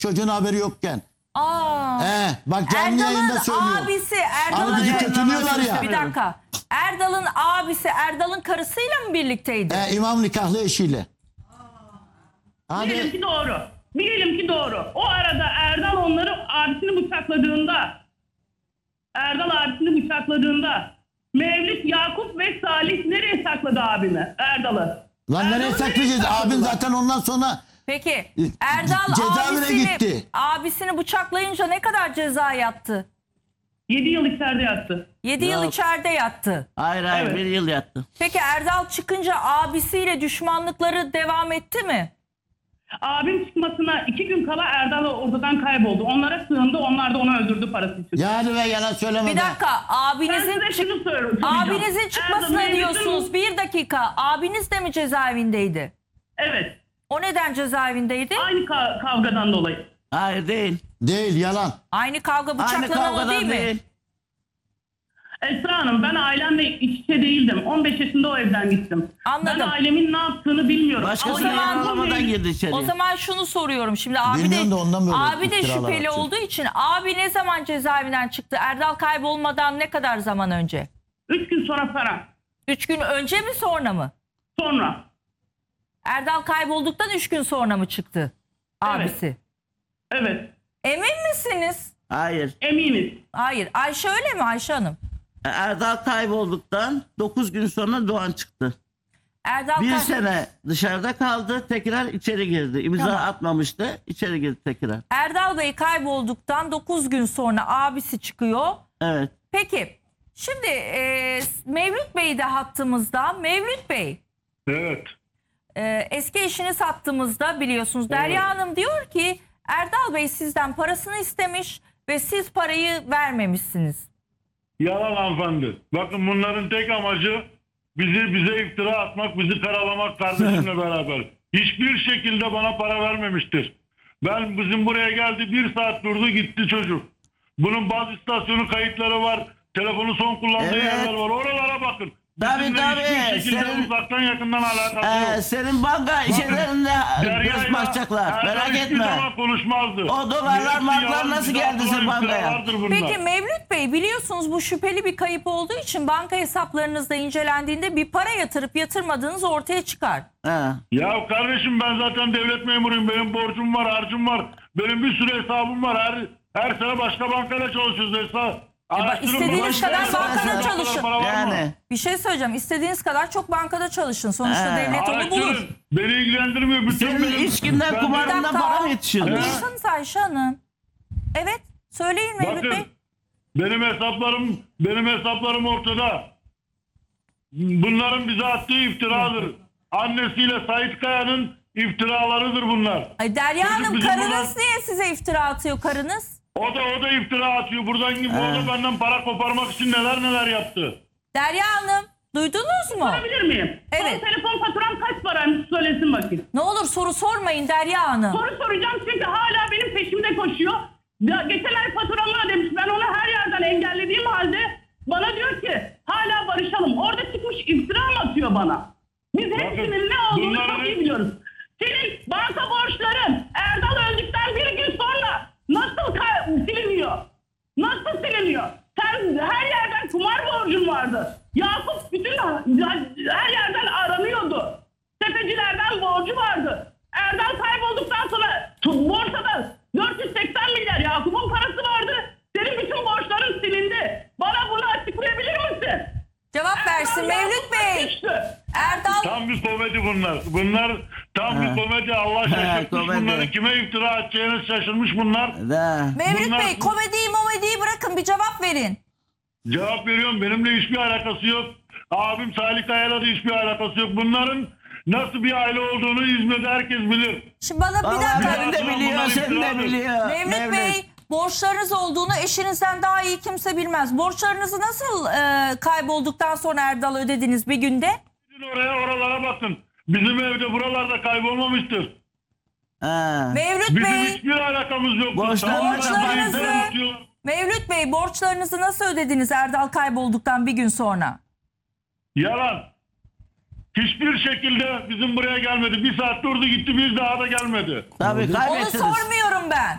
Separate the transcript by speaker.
Speaker 1: Çocuğun haberi yokken. Bak canlı
Speaker 2: Erdal'ın
Speaker 1: yayında söylüyor.
Speaker 2: abisi
Speaker 1: Bizi kötülüyorlar ya.
Speaker 2: Bir dakika. Erdal'ın abisi Erdal'ın karısıyla mı birlikteydi?
Speaker 1: İmam nikahlı eşiyle.
Speaker 3: Diyelim ki doğru. Diyelim ki doğru. O arada Erdal onları abisini bıçakladığında Mevlüt, Yakup ve Salih nereye sakladı abimi? Erdal'ı.
Speaker 1: Lan nereye saklayacağız? Abin zaten ondan sonra
Speaker 2: Peki Erdal
Speaker 1: cezaevine gitti.
Speaker 2: abisini bıçaklayınca ne kadar ceza yattı?
Speaker 3: 7 yıl içeride yattı.
Speaker 2: 7 yıl
Speaker 4: Yok.
Speaker 2: içeride yattı.
Speaker 4: Hayır
Speaker 3: Evet.
Speaker 4: 1 yıl yattı.
Speaker 2: Peki Erdal çıkınca abisiyle düşmanlıkları devam etti mi?
Speaker 3: Abim çıkmasına 2 gün kala Erdal ortadan kayboldu. Onlara sığındı. Onlar da onu öldürdü parası için.
Speaker 1: Yani ve yalan söyleme
Speaker 2: Bir
Speaker 1: be.
Speaker 2: dakika
Speaker 3: Ben
Speaker 2: abinizin
Speaker 3: size şunu söyleyeceğim.
Speaker 2: abinizin çıkmasına
Speaker 3: Erdal'ın
Speaker 2: diyorsunuz. Bir dakika abiniz de mi cezaevindeydi?
Speaker 3: Evet.
Speaker 2: O neden cezaevindeydi?
Speaker 3: Aynı kavgadan dolayı.
Speaker 4: Hayır değil.
Speaker 1: Değil yalan.
Speaker 2: Aynı kavga
Speaker 4: Aynı
Speaker 2: bıçaklama o
Speaker 4: kavgadan
Speaker 2: değil mi?
Speaker 4: değil.
Speaker 3: Esra Hanım, ben ailemle iç içe değildim. 15 yaşında o evden gittim.
Speaker 2: Anladım.
Speaker 3: Ben ailemin ne yaptığını bilmiyorum.
Speaker 4: Başkasının
Speaker 2: O zaman-
Speaker 4: yanılamadan girdi içeri.
Speaker 2: O zaman şunu soruyorum. Şimdi abi
Speaker 1: Bilmiyorum da ondan böyle
Speaker 2: abi de
Speaker 1: iftiralar
Speaker 2: şüpheli
Speaker 1: atıyor.
Speaker 2: olduğu için abi ne zaman cezaevinden çıktı? Erdal kaybolmadan ne kadar zaman önce?
Speaker 3: 3 gün sonra falan.
Speaker 2: 3 gün önce mi sonra mı?
Speaker 3: Sonra.
Speaker 2: Erdal kaybolduktan 3 gün sonra mı çıktı abisi?
Speaker 3: Evet.
Speaker 2: Emin misiniz?
Speaker 4: Hayır.
Speaker 3: Eminiz.
Speaker 2: Hayır. Ayşe öyle mi Ayşe Hanım?
Speaker 4: Erdal kaybolduktan 9 gün sonra Doğan çıktı.
Speaker 2: Erdal
Speaker 4: Bir sene dışarıda kaldı, tekrar içeri girdi. İmza
Speaker 2: Tamam.
Speaker 4: atmamıştı, içeri girdi tekrar.
Speaker 2: Erdal Bey kaybolduktan 9 gün sonra abisi çıkıyor.
Speaker 4: Evet.
Speaker 2: Peki şimdi Mevlüt Bey de hattımızda. Mevlüt Bey
Speaker 5: Evet.
Speaker 2: eski eşiniz hattımızda biliyorsunuz. Derya Hanım diyor ki Erdal Bey sizden parasını istemiş ve siz parayı vermemişsiniz.
Speaker 5: Yalan hanımefendi. Bakın bunların tek amacı bize iftira atmak, bizi karalamak kardeşimle beraber. Hiçbir şekilde bana para vermemiştir. Bizim buraya geldi 1 saat durdu gitti çocuk. Bunun bazı istasyonu kayıtları var. Telefonu son kullandığı
Speaker 4: Evet.
Speaker 5: yerler var. Oralara bakın.
Speaker 4: Tabii,
Speaker 5: Bizimle
Speaker 4: tabii.
Speaker 5: hiçbir şekilde
Speaker 4: Senin-
Speaker 5: uzaktan yakından alakası yok.
Speaker 4: Senin banka şeylerinde göz bakacaklar. Merak
Speaker 5: Hiçbir
Speaker 4: etme.
Speaker 5: zaman konuşmazdı.
Speaker 4: O dolarlar,
Speaker 5: Hepsi
Speaker 4: marklar
Speaker 5: yalan,
Speaker 4: nasıl
Speaker 5: bize
Speaker 4: geldi
Speaker 5: atılan
Speaker 4: senin bankaya?
Speaker 5: iftiralardır bunlar.
Speaker 2: Peki Mevlüt Bey biliyorsunuz bu şüpheli bir kayıp olduğu için banka hesaplarınızda incelendiğinde bir para yatırıp yatırmadığınız ortaya çıkar.
Speaker 4: Ha.
Speaker 5: Ya kardeşim ben zaten devlet memuruyum. Benim borcum var, harcım var. Benim bir sürü hesabım var. Her sene başka bankada çalışıyoruz hesap.
Speaker 2: istediğiniz
Speaker 5: Başka
Speaker 2: kadar
Speaker 5: hesap-
Speaker 2: bankada
Speaker 5: hesaplara
Speaker 2: çalışın.
Speaker 5: para var mı?
Speaker 4: Yani.
Speaker 2: Bir şey söyleyeceğim. İstediğiniz kadar çok bankada çalışın. Sonuçta devlet onu bulur.
Speaker 5: Araştırın. Beni ilgilendirmiyor. Bütün
Speaker 4: Senin
Speaker 5: benim-
Speaker 4: içkinden,
Speaker 5: Ben-
Speaker 4: kumarından
Speaker 2: dakika.
Speaker 4: para mı yetişiyor?
Speaker 2: Duysanız Ayşe Hanım. Evet. Söyleyin Mevlüt Bey.
Speaker 5: Bakın benim hesaplarım ortada. Bunların bize attığı iftiradır. Annesiyle Sait Kaya'nın iftiralarıdır bunlar.
Speaker 2: Ay Derya
Speaker 5: Çocuk
Speaker 2: Hanım
Speaker 5: bizim
Speaker 2: karınız
Speaker 5: buradan-
Speaker 2: niye size iftira atıyor karınız?
Speaker 5: O da iftira atıyor. Burada benden para koparmak için neler yaptı.
Speaker 2: Derya Hanım duydunuz mu?
Speaker 3: Sorabilir miyim?
Speaker 2: Evet.
Speaker 3: Son telefon faturam kaç paraymış söylesin bakayım.
Speaker 2: Ne olur soru sormayın Derya Hanım.
Speaker 3: Soru soracağım çünkü hala benim peşimde koşuyor. Ya, geçen ay faturamı ödemiş. Ben onu her yerden engellediğim halde bana diyor ki hala barışalım. Orada çıkmış iftira mı atıyor bana? Biz hepsinin ne olduğunu
Speaker 5: bunları-
Speaker 3: çok iyi biliyoruz. Senin banka borçların Erdal öldükten 1 gün sonra nasıl siliniyor? Nasıl siliniyor? Sen her yerden kumar borcun vardı. Yakup bütün her yerden aranıyordu. Tefecilerden borcu vardı. Erdal kaybolduktan sonra borsada 480 milyar Yakup'un parası vardı. Senin bütün borçların silindi. Bana bunu açıklayabilir misin?
Speaker 2: Cevap versin
Speaker 3: Erdal
Speaker 2: Mevlüt
Speaker 3: Yakup'a
Speaker 2: Bey.
Speaker 3: düştü.
Speaker 2: Erdal
Speaker 5: Tam bir komedi bunlar. Bunlar tam bir komedi. Allah şaşırtmış
Speaker 4: komedi.
Speaker 5: bunları. Kime iftira atacağını şaşırmış bunlar.
Speaker 4: Da.
Speaker 2: Mevlüt
Speaker 5: Bunlar-
Speaker 2: Bey komediyi bırakın bir cevap verin.
Speaker 5: Cevap veriyorum. Benimle hiçbir alakası yok. Abim Salih Kaya'yla da hiçbir alakası yok. Bunların nasıl bir aile olduğunu İzmir'de herkes bilir.
Speaker 2: Şimdi bana bir
Speaker 4: Vallahi
Speaker 2: dakika.
Speaker 4: benim de biliyor, sen de biliyor.
Speaker 2: Mevlüt Bey borçlarınız olduğunu eşinizden daha iyi kimse bilmez. Borçlarınızı nasıl kaybolduktan sonra Erdal ödediniz bir günde?
Speaker 5: Gidin oralara bakın. Bizim evde buralarda kaybolmamıştır.
Speaker 4: Ha.
Speaker 2: Mevlüt
Speaker 5: Bizim
Speaker 2: Bey,
Speaker 5: hiçbir alakamız yok.
Speaker 2: Borçlarınızı- Mevlüt Bey borçlarınızı nasıl ödediniz Erdal kaybolduktan bir gün sonra?
Speaker 5: Yalan. Hiçbir şekilde bizim buraya gelmedi. 1 saat durdu gitti bir daha da gelmedi.
Speaker 4: Tabii
Speaker 2: Onu
Speaker 4: kaybettiniz.
Speaker 2: sormuyorum ben.